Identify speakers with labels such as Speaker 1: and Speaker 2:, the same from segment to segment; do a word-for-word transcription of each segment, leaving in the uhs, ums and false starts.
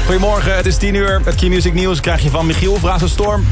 Speaker 1: Goedemorgen, het is tien uur. Het Q-Music Nieuws krijg je van Michiel Vrasenstorm.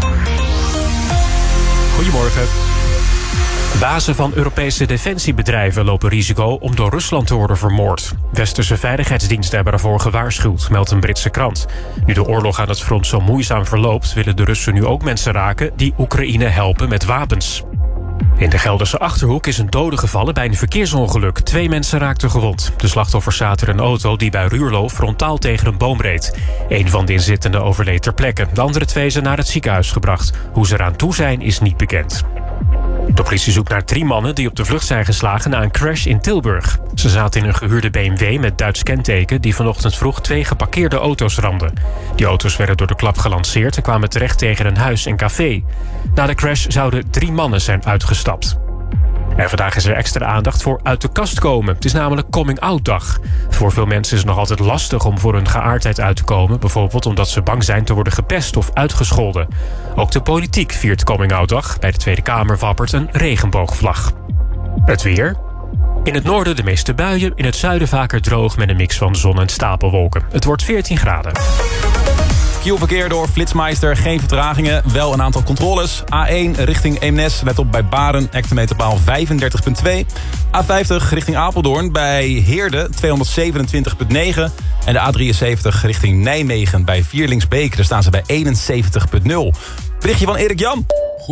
Speaker 1: Goedemorgen.
Speaker 2: Bazen van Europese defensiebedrijven lopen risico om door Rusland te worden vermoord. Westerse veiligheidsdiensten hebben ervoor gewaarschuwd, meldt een Britse krant. Nu de oorlog aan het front zo moeizaam verloopt, willen de Russen nu ook mensen raken die Oekraïne helpen met wapens. In de Gelderse Achterhoek is een dode gevallen bij een verkeersongeluk. Twee mensen raakten gewond. De slachtoffers zaten in een auto die bij Ruurlo frontaal tegen een boom reed. Een van de inzittenden overleed ter plekke. De andere twee zijn naar het ziekenhuis gebracht. Hoe ze eraan toe zijn is niet bekend. De politie zoekt naar drie mannen die op de vlucht zijn geslagen na een crash in Tilburg. Ze zaten in een gehuurde B M W met Duits kenteken die vanochtend vroeg twee geparkeerde auto's ramden. Die auto's werden door de klap gelanceerd en kwamen terecht tegen een huis en café. Na de crash zouden drie mannen zijn uitgestapt. En vandaag is er extra aandacht voor uit de kast komen. Het is namelijk coming-out dag. Voor veel mensen is het nog altijd lastig om voor hun geaardheid uit te komen. Bijvoorbeeld omdat ze bang zijn te worden gepest of uitgescholden. Ook de politiek viert coming-out dag. Bij de Tweede Kamer wappert een regenboogvlag. Het weer. In het noorden de meeste buien. In het zuiden vaker droog met een mix van zon en stapelwolken. Het wordt veertien graden.
Speaker 1: Q-verkeer door Flitsmeister, geen vertragingen, wel een aantal controles. A één richting Eemnes, let op bij Baren, hectometerpaal vijfendertig komma twee. A vijftig richting Apeldoorn bij Heerde, tweehonderdzevenentwintig komma negen. En de A drieënzeventig richting Nijmegen bij Vierlingsbeek, daar staan ze bij eenenzeventig komma nul. Berichtje van Erik Jan.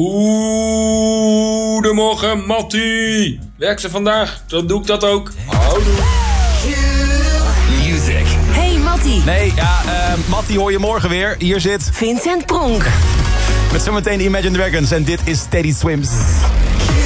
Speaker 3: Goedemorgen, Mattie. Werk ze vandaag, dan doe ik dat ook. Houdoe.
Speaker 4: Music.
Speaker 5: Hey Mattie.
Speaker 1: Nee, ja, uh, Mattie hoor je morgen weer. Hier zit
Speaker 5: Vincent Pronk.
Speaker 1: met zometeen Imagine Dragons en dit is Teddy Swims.